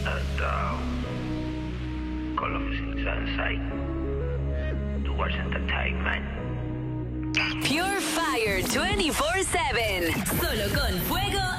and Call of Inside towards entertainment. Pure Fire 24/7. Solo con fuego